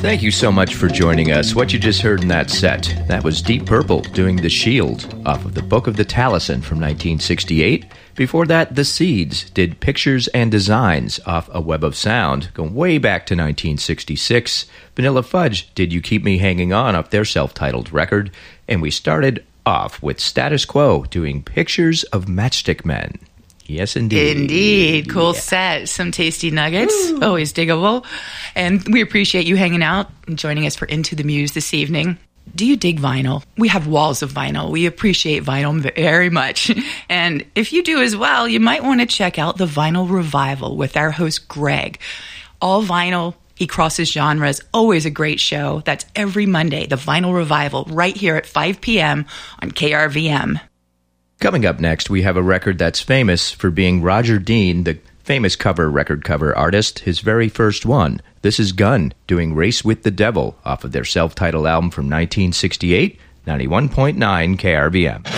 Thank you so much for joining us. What you just heard in that set, that was Deep Purple doing The Shield off of the Book of the Taliesin from 1968. Before that, The Seeds did Pictures and Designs off A Web of Sound, going way back to 1966. Vanilla Fudge did You Keep Me Hanging On off their self-titled record. And we started off with Status Quo doing Pictures of Matchstick Men. Yes, indeed. Indeed. Cool set. Some tasty nuggets. Ooh. Always diggable. And we appreciate you hanging out and joining us for Into the Muse this evening. Do you dig vinyl? We have walls of vinyl. We appreciate vinyl very much. And if you do as well, you might want to check out the Vinyl Revival with our host, Greg. All vinyl. He crosses genres. Always a great show. That's every Monday, the Vinyl Revival, right here at 5 p.m. on KRVM. Coming up next, we have a record that's famous for being Roger Dean, the famous record cover artist, his very first one. This is Gun doing Race with the Devil off of their self-titled album from 1968, 91.9 KRVM.